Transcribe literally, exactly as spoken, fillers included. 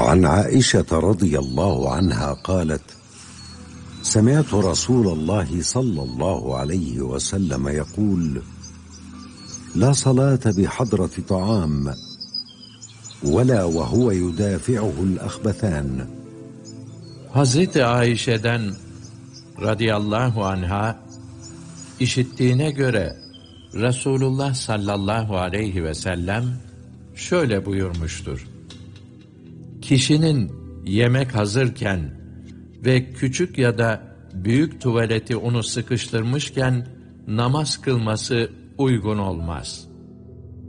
عن عائشة رضي الله عنها قالت: سمعت رسول الله صلى الله عليه وسلم يقول: لا صلاة بحضرة طعام ولا وهو يدافعه الأخبثان. Hazreti Ayşe'den radıyallahu anha işittiğine göre Resulullah sallallahu aleyhi ve sellem şöyle buyurmuştur: Kişinin yemek hazırken ve küçük ya da büyük tuvaleti onu sıkıştırmışken namaz kılması uygun olmaz.